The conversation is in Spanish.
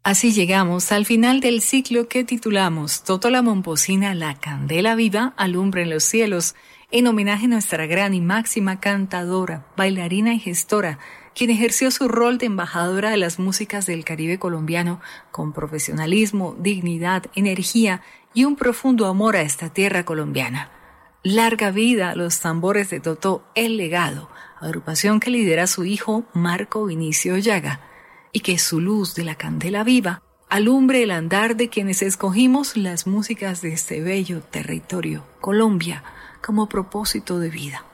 Así llegamos al final del ciclo que titulamos Totó la Momposina, la candela viva, alumbra en los cielos, en homenaje a nuestra gran y máxima cantadora, bailarina y gestora, quien ejerció su rol de embajadora de las músicas del Caribe colombiano con profesionalismo, dignidad, energía y un profundo amor a esta tierra colombiana. Larga vida a los tambores de Totó El Legado, agrupación que lidera su hijo Marco Vinicio Llaga, y que su luz de la candela viva alumbre el andar de quienes escogimos las músicas de este bello territorio, Colombia, como propósito de vida.